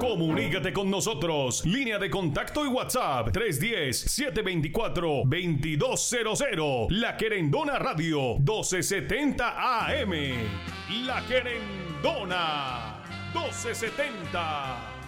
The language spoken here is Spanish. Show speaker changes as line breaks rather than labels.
Comunícate con nosotros. Línea de contacto y WhatsApp 310-724-2200. La Querendona Radio 1270 AM. La Querendona 1270.